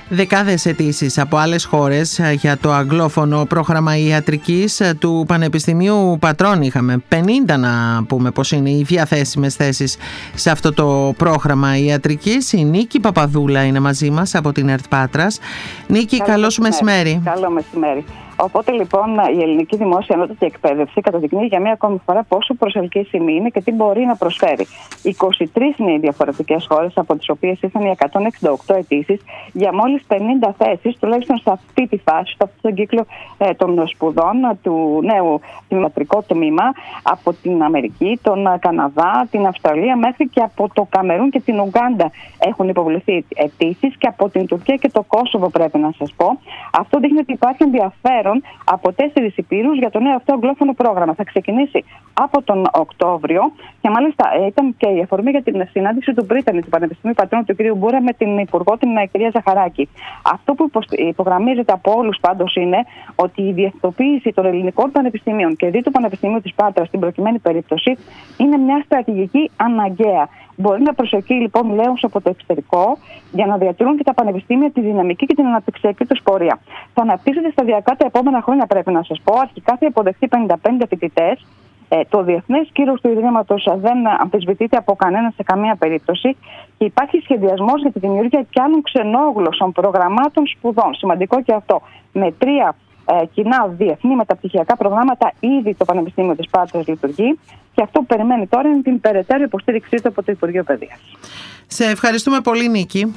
Δεκάδες αιτήσεις από άλλες χώρες για το αγγλόφωνο πρόγραμμα ιατρικής του Πανεπιστημίου Πατρών είχαμε. 50 να πούμε πως είναι οι διαθέσιμες θέσεις σε αυτό το πρόγραμμα ιατρικής. Η Νίκη Παπαδούλα είναι μαζί μας από την ΕΡΤ Πάτρας. Νίκη, καλώς μεσημέρι. Καλό μεσημέρι. Οπότε λοιπόν η ελληνική δημόσια ανώτατη εκπαίδευση καταδεικνύει για μία ακόμη φορά πόσο προσελκύσιμη είναι και τι μπορεί να προσφέρει. 23 είναι οι διαφορετικές χώρες, από τις οποίες ήρθαν οι 168 αιτήσεις για μόλις 50 θέσεις, τουλάχιστον σε αυτή τη φάση, σε αυτόν τον κύκλο των σπουδών του νέου ιατρικό τμήμα, από την Αμερική, τον Καναδά, την Αυστραλία, μέχρι και από το Καμερούν και την Ουγκάντα έχουν υποβληθεί αιτήσεις, και από την Τουρκία και το Κόσοβο, πρέπει να σας πω. Αυτό δείχνει ότι υπάρχει ενδιαφέρον από 4 υπήρους για το νέο αυτό αγγλόφωνο πρόγραμμα. Θα ξεκινήσει από τον Οκτώβριο και μάλιστα ήταν και η αφορμή για την συνάντηση του Πρίτανη του Πανεπιστημίου Πατρών του κ. Μπούρα με την Υπουργό, την κυρία Ζαχαράκη. Αυτό που υπογραμμίζεται από όλους πάντως είναι ότι η διεθνοποίηση των ελληνικών πανεπιστημίων και δι' του Πανεπιστημίου της Πάτρας στην προκειμένη περίπτωση είναι μια στρατηγική αναγκαία. Μπορεί να προσελκύει λοιπόν νέους από το εξωτερικό για να διατηρούν και τα πανεπιστήμια τη δυναμική και την αναπτυξιακή τους πορεία. Θα αναπτύσσεται σταδιακά τα επόμενα χρόνια, πρέπει να σας πω. Αρχικά θα υποδεχτεί 55 φοιτητές. Το διεθνές κύρος του Ιδρύματος δεν αμφισβητείται από κανένα σε καμία περίπτωση και υπάρχει σχεδιασμός για τη δημιουργία και άλλων ξενόγλωσσων προγραμμάτων σπουδών. Σημαντικό και αυτό. Με 3 κοινά διεθνή μεταπτυχιακά προγράμματα ήδη το Πανεπιστήμιο της Πάτρας λειτουργεί, και αυτό που περιμένει τώρα είναι την περαιτέρω υποστήριξή του από το Υπουργείο Παιδείας. Σε ευχαριστούμε πολύ, Νίκη.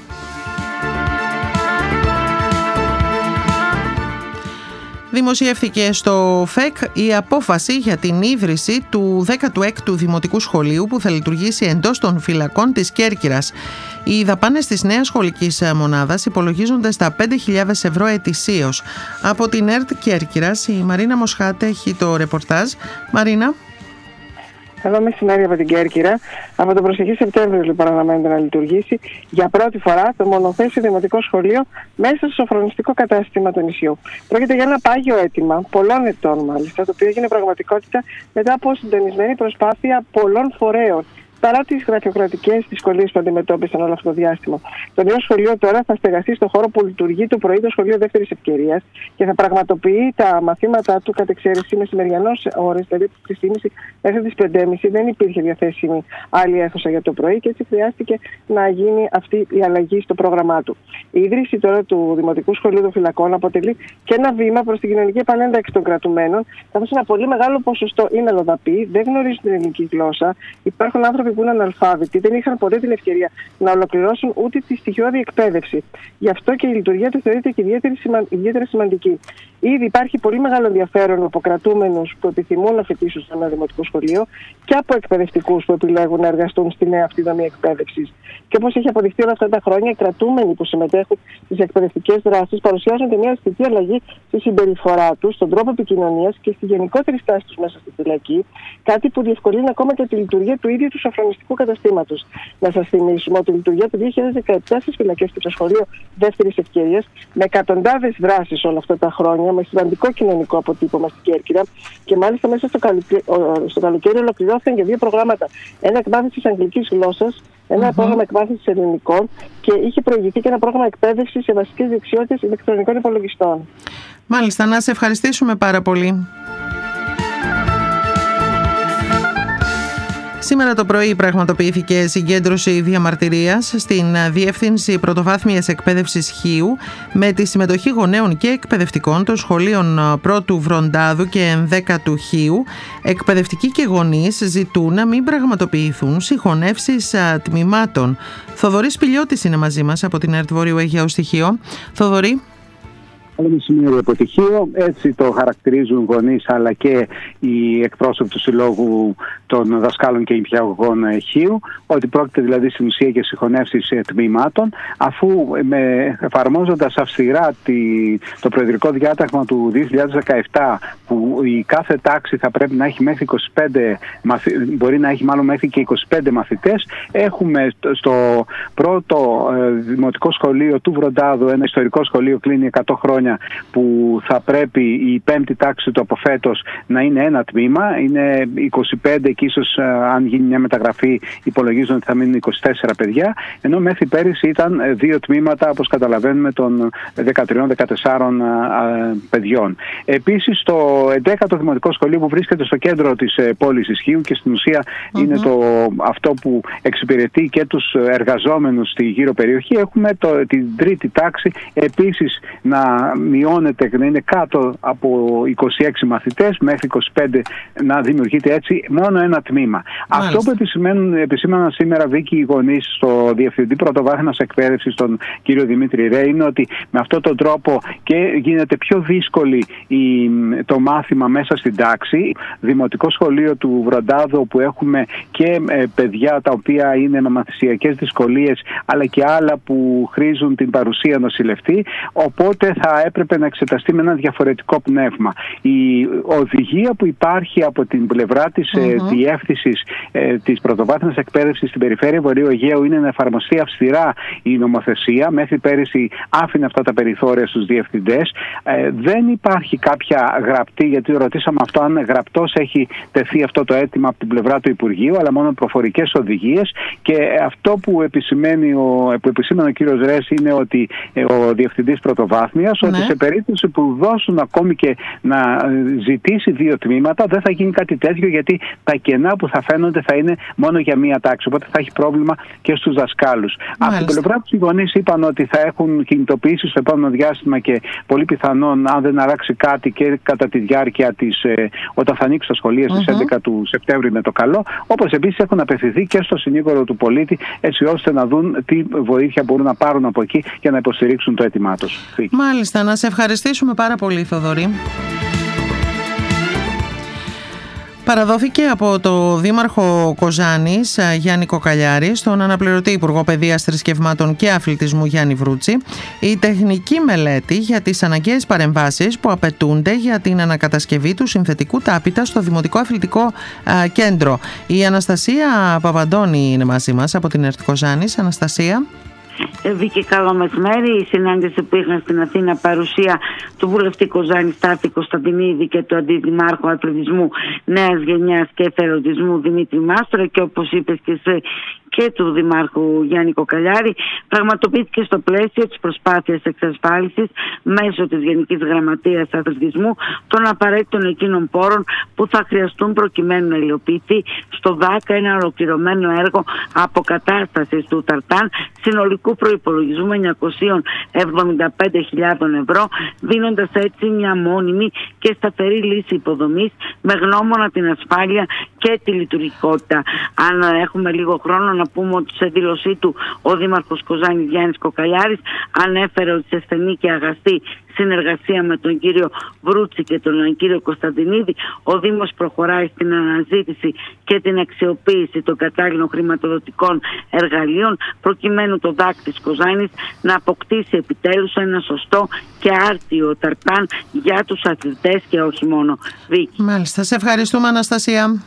Δημοσιεύθηκε στο ΦΕΚ η απόφαση για την ίδρυση του 16ου Δημοτικού Σχολείου που θα λειτουργήσει εντός των φυλακών της Κέρκυρας. Οι δαπάνες της νέας σχολικής μονάδας υπολογίζονται στα 5.000 ευρώ ετησίως. Από την ΕΡΤ Κέρκυρας η Μαρίνα Μοσχάτε έχει το ρεπορτάζ. Μαρίνα. Καλό μεσημέρι από την Κέρκυρα. Από τον προσεχή Σεπτέμβριο λοιπόν αναμένεται να λειτουργήσει για πρώτη φορά το μονοθέσιο δημοτικό σχολείο μέσα στο σοφρονιστικό κατάστημα του νησιού. Πρόκειται για ένα πάγιο αίτημα, πολλών ετών μάλιστα, το οποίο έγινε πραγματικότητα μετά από συντονισμένη προσπάθεια πολλών φορέων, παρά τις γραφειοκρατικές δυσκολίες που αντιμετώπισαν όλο αυτό το διάστημα. Το νέο σχολείο τώρα θα στεγαστεί στο χώρο που λειτουργεί το πρωί το σχολείο δεύτερης ευκαιρίας και θα πραγματοποιεί τα μαθήματά του κατ' εξαίρεση μεσημεριανώς ώρες, δηλαδή από τις 3.30 μέχρι τις 5.30. Δεν υπήρχε διαθέσιμη άλλη αίθουσα για το πρωί και έτσι χρειάστηκε να γίνει αυτή η αλλαγή στο πρόγραμμά του. Η ίδρυση τώρα του Δημοτικού Σχολείου των Φυλακών αποτελεί και ένα βήμα προς την κοινωνική επανένταξη των κρατουμένων, καθώς ένα πολύ μεγάλο ποσοστό είναι αλλοδαποί, δεν γνωρίζουν την ελληνική γλώσσα, υπάρχουν άνθρωποι που είναι αναλφάβητοι, δεν είχαν ποτέ την ευκαιρία να ολοκληρώσουν ούτε τη στοιχειώδη εκπαίδευση. Γι' αυτό και η λειτουργία του θεωρείται και ιδιαίτερα σημαντική. Ήδη υπάρχει πολύ μεγάλο ενδιαφέρον από κρατούμενους που επιθυμούν να φοιτήσουν σε ένα δημοτικό σχολείο και από εκπαιδευτικούς που επιλέγουν να εργαστούν στη νέα αυτή δομή εκπαίδευσης. Και όπως έχει αποδειχθεί όλα αυτά τα χρόνια, οι κρατούμενοι που συμμετέχουν στις εκπαιδευτικές δράσεις παρουσιάζουν και μια αισθητή αλλαγή στη συμπεριφορά τους, στον τρόπο επικοινωνίας και στη γενικότερη στάση τους μέσα στη φυλακή, κάτι που διευκολύνει ακόμα και τη λειτουργία του ίδιου του σοφρονιστικού καταστήματος. Να σας θυμίσουμε ότι λειτουργεί από το 2017 στις φυλακές και το σχολείο δεύτερης ευκαιρίας, με εκατοντάδες δράσεις όλα αυτά τα χρόνια, με σημαντικό κοινωνικό αποτύπωμα στην Κέρκυρα, και μάλιστα μέσα στο καλοκαίρι ολοκληρώθηκαν και 2 προγράμματα. Ένα εκμάθησης αγγλικής γλώσσας, ένα πρόγραμμα εκμάθησης ελληνικών, και είχε προηγηθεί και ένα πρόγραμμα εκπαίδευσης σε βασικές δεξιότητες ηλεκτρονικών υπολογιστών. Μάλιστα, να σε ευχαριστήσουμε πάρα πολύ. Σήμερα το πρωί πραγματοποιήθηκε συγκέντρωση διαμαρτυρίας στην Διεύθυνση Πρωτοβάθμιας Εκπαίδευσης Χίου με τη συμμετοχή γονέων και εκπαιδευτικών των σχολείων Πρώτου Βροντάδου και 11ου Χίου. Εκπαιδευτικοί και γονείς ζητούν να μην πραγματοποιηθούν συγχωνεύσεις τμήματων. Θοδωρής Πηλιώτης είναι μαζί μας από την ΕΡΤ Βορείου Αιγαίου Στοιχείο. Θοδωρή. Καλό μεσημέρι από το Χίο. Έτσι το χαρακτηρίζουν γονείς αλλά και οι εκπρόσωποι του Συλλόγου των Δασκάλων και Νηπιαγωγών Χίου, ότι πρόκειται δηλαδή στην ουσία για συγχωνεύσεις τμήματων, αφού εφαρμόζοντας αυστηρά το προεδρικό διάταγμα του 2017, που η κάθε τάξη θα πρέπει να έχει μέχρι 25 μπορεί να έχει μάλλον μέχρι και 25 μαθητές, έχουμε στο πρώτο δημοτικό σχολείο του Βροντάδου, ένα ιστορικό σχολείο, κλείνει 100 χρόνια χρόνια που θα πρέπει η 5η τάξη του από φέτος να είναι ένα τμήμα. Είναι 25 και ίσως αν γίνει μια μεταγραφή υπολογίζουν ότι θα μείνουν 24 παιδιά, ενώ μέχρι πέρυσι ήταν 2 τμήματα, όπως καταλαβαίνουμε, των 13-14 παιδιών. Επίσης, το 11ο Δημοτικό Σχολείο, που βρίσκεται στο κέντρο της πόλης Ισχύου και στην ουσία είναι αυτό που εξυπηρετεί και τους εργαζόμενους στη γύρω περιοχή, έχουμε την 3η τάξη επίσης να μειώνεται, να είναι κάτω από 26 μαθητές, μέχρι 25 να δημιουργείται έτσι μόνο ένα τμήμα. Αυτό που επισήμαναν σήμερα, Βίκη, οι γονείς στο Διευθυντή Πρωτοβάθμιας Εκπαίδευσης, τον κύριο Δημήτρη Ρέ, είναι ότι με αυτόν τον τρόπο και γίνεται πιο δύσκολη το μάθημα μέσα στην τάξη. Δημοτικό Σχολείο του Βροντάδου, που έχουμε και παιδιά τα οποία είναι με μαθησιακές δυσκολίες, αλλά και άλλα που χρήζουν την παρουσία νοσηλευτή, οπότε θα έπρεπε να εξεταστεί με ένα διαφορετικό πνεύμα. Η οδηγία που υπάρχει από την πλευρά της διεύθυνσης της πρωτοβάθμιας εκπαίδευσης στην περιφέρεια Βορείου Αιγαίου είναι να εφαρμοστεί αυστηρά η νομοθεσία. Μέχρι πέρυσι άφηνε αυτά τα περιθώρια στους διευθυντές. Δεν υπάρχει κάποια γραπτή, γιατί ρωτήσαμε αυτό, αν γραπτός έχει τεθεί αυτό το αίτημα από την πλευρά του Υπουργείου, αλλά μόνο προφορικές οδηγίες. Και αυτό που επισημαίνει ο κύριος Ρες είναι ότι ο Διευθυντής Πρωτοβάθμιας, ότι σε περίπτωση που δώσουν ακόμη και να ζητήσει 2 τμήματα, δεν θα γίνει κάτι τέτοιο, γιατί τα κενά που θα φαίνονται θα είναι μόνο για μία τάξη. Οπότε θα έχει πρόβλημα και στους δασκάλους. Από την πλευρά τους οι γονείς είπαν ότι θα έχουν κινητοποιήσει στο επόμενο διάστημα και πολύ πιθανόν, αν δεν αλλάξει κάτι, και κατά τη διάρκεια όταν θα ανοίξουν τα σχολεία στις 11 του Σεπτέμβρη με το καλό. Όπως επίσης έχουν απευθυνθεί και στο συνήγορο του πολίτη, έτσι ώστε να δουν τι βοήθεια μπορούν να πάρουν από εκεί για να υποστηρίξουν το αίτημά τους. Μάλιστα, να σε ευχαριστήσουμε πάρα πολύ, Θοδωρή. Παραδόθηκε από το Δήμαρχο Κοζάνης Γιάννη Κοκαλιάρη στον αναπληρωτή Υπουργό Παιδείας, Θρησκευμάτων και Αθλητισμού Γιάννη Βρούτση η τεχνική μελέτη για τις αναγκαίες παρεμβάσεις που απαιτούνται για την ανακατασκευή του συνθετικού τάπητα στο Δημοτικό Αθλητικό Κέντρο. Η Αναστασία Παπαντώνη είναι μαζί μας από την ΕΡΤ Κοζάνης. Αναστασία. Βίκη, καλό μεσημέρι. Η συνάντηση που είχαν στην Αθήνα παρουσία του βουλευτή Κοζάνη Στάθη Κωνσταντινίδη και του Αντιδημάρχου Αθλητισμού Νέας Γενιάς και Εθελοντισμού Δημήτρη Μάστρο, και όπως είπες και εσύ, και του Δημάρχου Γιάννη Κοκαλιάρη, πραγματοποιήθηκε στο πλαίσιο της προσπάθειας εξασφάλισης μέσω της Γενικής Γραμματείας Αθλητισμού των απαραίτητων εκείνων πόρων που θα χρειαστούν προκειμένου να υλοποιηθεί στο ΔΑΚΑ ένα ολοκληρωμένο έργο αποκατάστασης του Ταρτάν συνολικού προϋπολογισμού 975.000 ευρώ, δίνοντας έτσι μια μόνιμη και σταθερή λύση υποδομής με γνώμονα την ασφάλεια και τη λειτουργικότητα. Αν έχουμε λίγο χρόνο, να πούμε ότι σε δήλωσή του ο Δήμαρχος Κοζάνης Γιάννης Κοκαλιάρης ανέφερε ότι σε στενή και αγαστή συνεργασία με τον κύριο Βρούτση και τον κύριο Κωνσταντινίδη, ο Δήμος προχωράει στην αναζήτηση και την αξιοποίηση των κατάλληλων χρηματοδοτικών εργαλείων, προκειμένου το ΔΑΚ της Κοζάνης να αποκτήσει επιτέλους ένα σωστό και άρτιο ταρτάν για τους αθλητές και όχι μόνο. Βίκη. Μάλιστα, σε ευχαριστούμε, Αναστασία.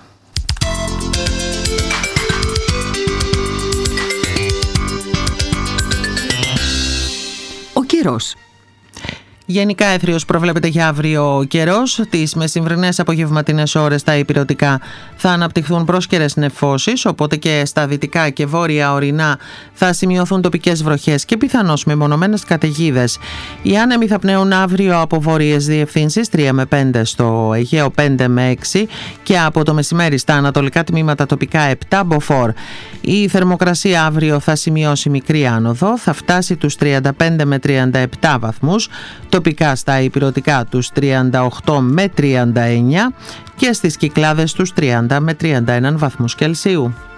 Ο καιρός. Γενικά έθριος προβλέπεται για αύριο ο καιρός. Τις μεσημβρινές απογευματινές ώρες στα ηπειρωτικά θα αναπτυχθούν πρόσκαιρες νεφώσεις, οπότε και στα δυτικά και βόρεια ορεινά θα σημειωθούν τοπικές βροχές και πιθανώς μεμονωμένες καταιγίδες. Οι άνεμοι θα πνέουν αύριο από βόρειες διευθύνσεις 3 με 5 στο Αιγαίο, 5 με 6 και από το μεσημέρι στα ανατολικά τμήματα τοπικά 7 μποφόρ. Η θερμοκρασία αύριο θα σημειώσει μικρή άνοδο, θα φτάσει τους 35 με 37 βαθμούς. Τοπικά στα ηπειρωτικά τους 38 με 39 και στις Κυκλάδες τους 30 με 31 βαθμούς Κελσίου.